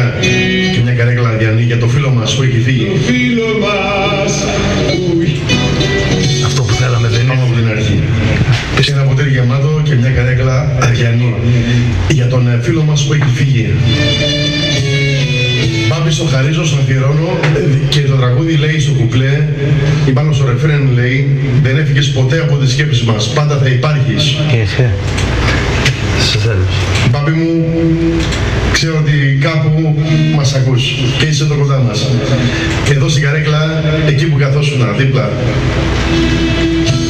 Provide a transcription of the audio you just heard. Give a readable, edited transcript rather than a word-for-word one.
συγχαρητήρια και μια καρέκλα αδιανή για το φίλο μας που έχει φύγει. Το φίλο μας. Αυτό που θέλαμε δεν Πάμε από την αρχή. Και ένα ποτήρι γεμάτο και μια καρέκλα αδιανή για τον φίλο μας που έχει φύγει. Μπάμπη στο χαρίζω, στον αφιερώνω και το τραγούδι λέει στο κουπλέ ή πάνω στο ρεφρέν λέει δεν έφυγες ποτέ από τις σκέψεις μας, πάντα θα υπάρχεις. Μπάμπη μου, ξέρω ότι κάπου μας ακούς και είσαι εδώ κοντά μας. Εδώ στην καρέκλα, εκεί που καθόσουνα, δίπλα.